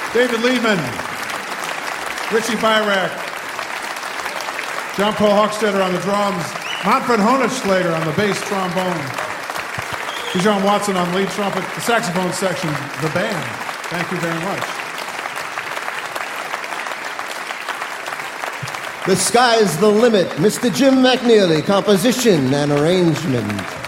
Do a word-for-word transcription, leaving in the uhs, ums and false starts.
David Liebman, Richie Byrack, John Paul Hochstetter on the drums, Manfred Honigschlager on the bass trombone, Bijan Watson on lead trumpet, the saxophone section, the band. Thank you very much. The Sky's the Limit, Mister Jim McNeely, composition and arrangement.